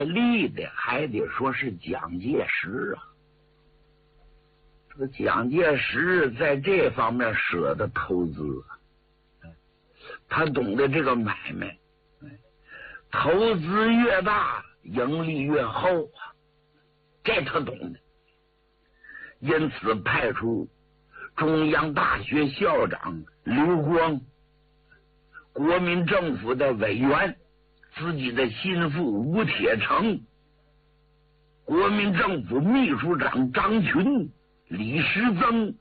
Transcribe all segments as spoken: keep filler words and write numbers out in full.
立的还得说是蒋介石啊。这个蒋介石在这方面舍得投资，他懂得这个买卖，投资越大盈利越厚啊，这他懂的。因此派出中央大学校长刘光，国民政府的委员，自己的心腹吴铁城，国民政府秘书长张群、李时增，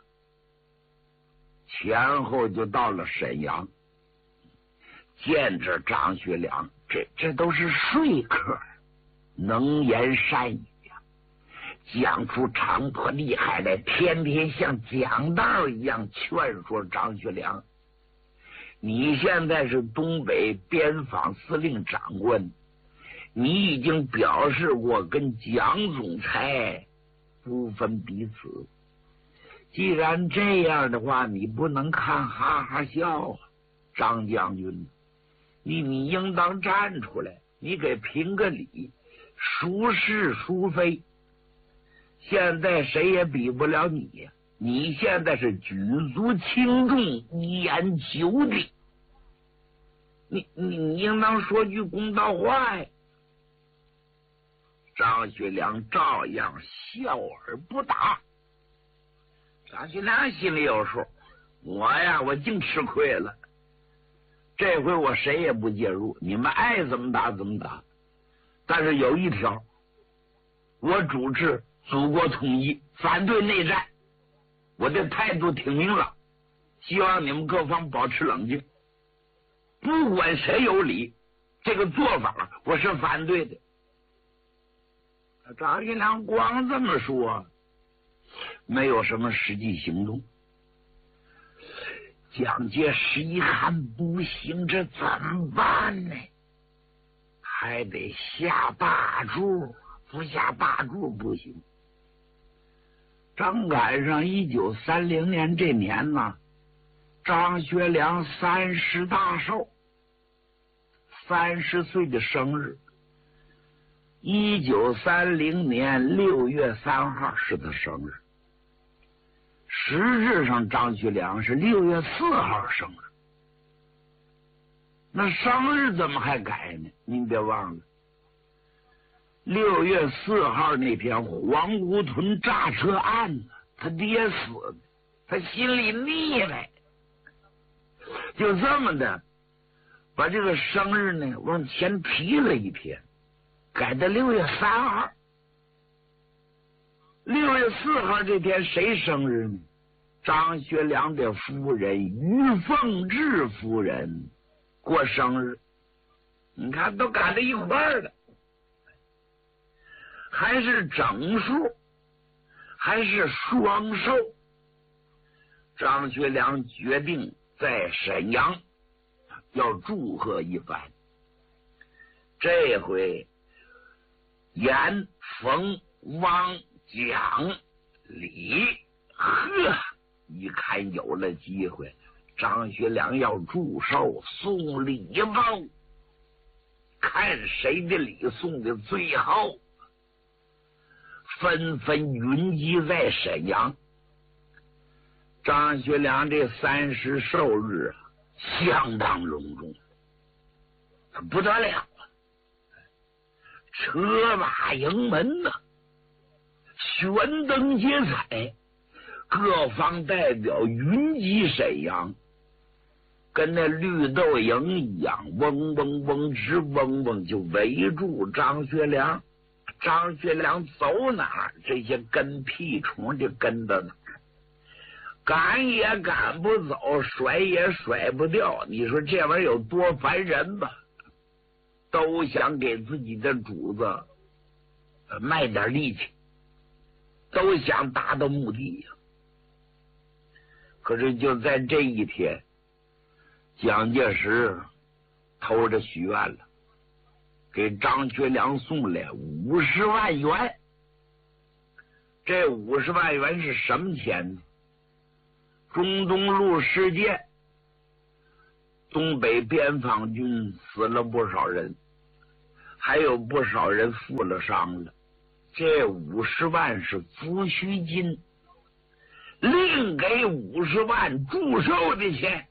前后就到了沈阳，见着张学良。这这都是说客，能言善语啊，讲出长坡厉害来，天天像讲道一样劝说张学良。你现在是东北边防司令长官，你已经表示过跟蒋总裁不分彼此，既然这样的话，你不能看哈哈笑啊，张将军，你你应当站出来，你给评个理，孰是孰非。现在谁也比不了你呀，你现在是举足轻重，一言九鼎，你你你应当说句公道话呀。张学良照样笑而不答。张学良心里有数，我呀，我净吃亏了。这回我谁也不介入，你们爱怎么打怎么打。但是有一条，我主持祖国统一，反对内战，我的态度挺明朗，希望你们各方保持冷静。不管谁有理，这个做法我是反对的。张学良光这么说，没有什么实际行动。蒋介石一看不行，这怎么办呢？还得下大注，不下大注不行。正赶上一九三零年这年呢，张学良三十大寿，三十岁的生日。一九三零年六月三号是他生日，实质上张学良是六月四号生日。那生日怎么还改呢？您别忘了，六月四号那天黄姑屯炸车案呢，他爹死的，他心里腻歪，就这么的把这个生日呢往前提了一天，改到六月三号。六月四号这天谁生日呢？张学良的夫人于凤至夫人过生日，你看都赶在一块儿了，还是整数，还是双寿。张学良决定在沈阳要祝贺一番。这回严、冯、汪、蒋、李、贺一看有了机会，张学良要祝寿送礼包，看谁的礼送的最好，纷纷云集在沈阳。张学良这三十寿日啊，相当隆重，不得了啊！车马迎门呐、啊，悬灯结彩，各方代表云集沈阳，跟那绿豆营一样，嗡嗡嗡直嗡嗡就围住张学良。张学良走哪儿，这些跟屁虫就跟到哪儿，赶也赶不走，甩也甩不掉。你说这玩意儿有多烦人吧？都想给自己的主子卖点力气，都想达到目的呀。可是就在这一天，蒋介石偷着许愿了，给张学良送来五十万元。这五十万元是什么钱呢？中东路事件，东北边防军死了不少人， 还有不少人负了伤了。这五十万是抚恤金，另给五十万祝寿的钱。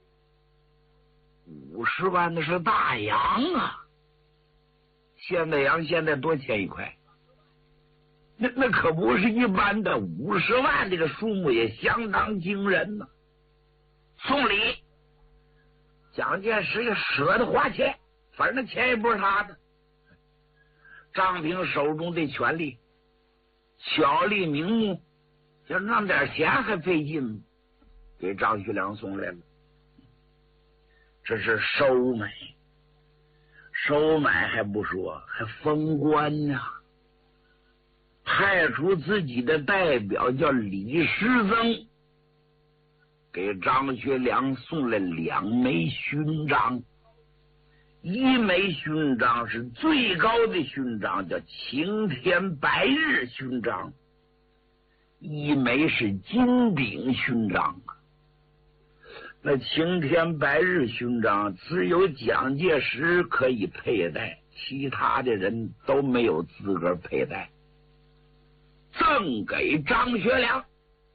五十万那是大洋啊！现在洋现在多钱一块？那那可不是一般的，五十万这个数目也相当惊人呢、啊。送礼，蒋介石也舍得花钱，反正那钱也不是他的。张平手中的权力，巧立名目，要让点钱还费劲，给张学良送来了。这是收买，收买还不说，还封官呢、啊。派出自己的代表叫李时增，给张学良送了两枚勋章。一枚勋章是最高的勋章，叫青天白日勋章；一枚是金鼎勋章。那青天白日勋章只有蒋介石可以佩戴，其他的人都没有资格佩戴。赠给张学良，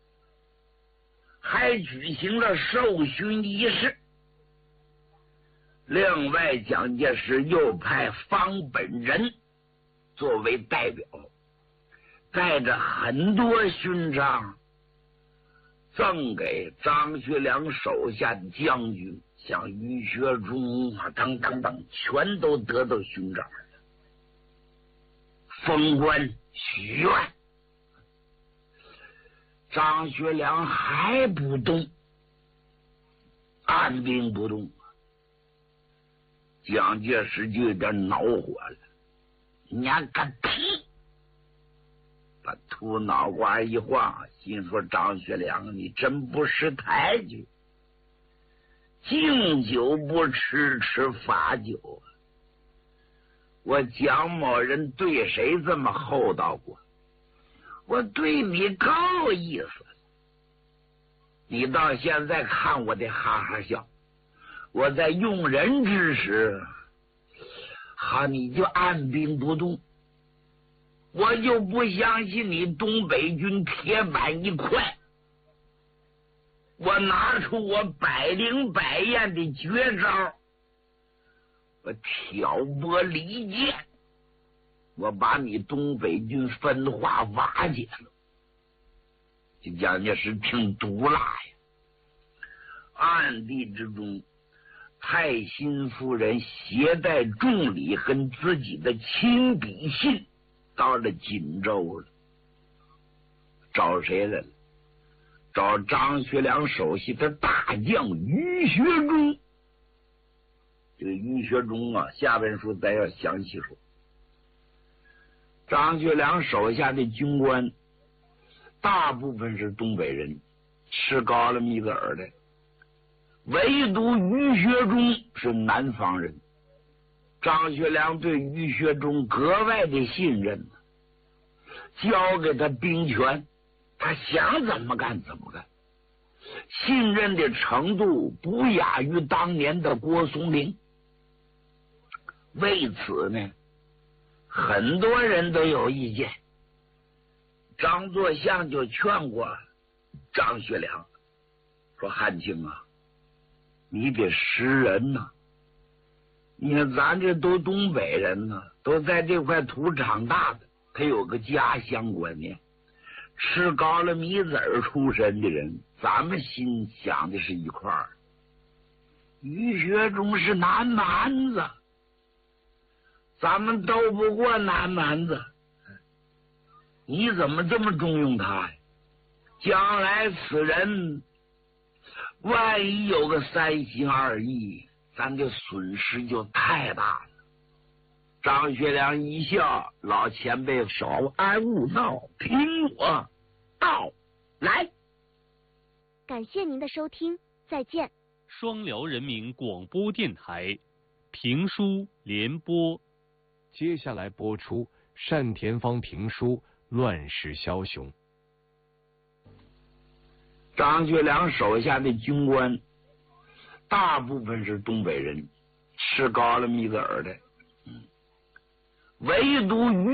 还举行了授勋仪式。另外，蒋介石又派方本人作为代表，带着很多勋章赠给张学良手下的将军，像于学忠啊等等等，全都得到勋章了，封官许愿。张学良还不动，按兵不动。蒋介石就有点恼火了，你个屁！把秃脑瓜一晃，心说张学良，你真不识抬举，敬酒不吃吃罚酒。我蒋某人对谁这么厚道过？我对你够意思，你到现在看我得哈哈笑。我在用人之时，好，你就按兵不动，我就不相信你东北军铁板一块。我拿出我百灵百验的绝招，我挑拨离间，我把你东北军分化瓦解了。这蒋介石挺毒辣呀，暗地之中派辛夫人携带重礼和自己的亲笔信到了锦州了。找谁来了？找张学良手下的大将于学忠。这个于学忠啊，下本书咱要详细说。张学良手下的军官大部分是东北人，吃高了米子儿的，唯独于学忠是南方人。张学良对于学忠格外的信任，交给他兵权，他想怎么干怎么干，信任的程度不亚于当年的郭松龄。为此呢，很多人都有意见。张作相就劝过张学良，说汉卿啊，你得识人呐、啊！你看咱这都东北人呢、啊，都在这块土长大的，他有个家乡观念。吃高了米子儿出身的人，咱们心想的是一块儿。于学忠是南蛮子，咱们斗不过南蛮子，你怎么这么重用他呀？将来此人万一有个三心二意，咱的损失就太大了。张学良一笑，老前辈少安勿躁，听我道来。 感谢您的收听，再见。 双辽人民广播电台评书联播， 接下来播出单田芳评书《乱世枭雄》。 张学良手下的军官大部分是东北人，吃高了米子儿的。 唯独于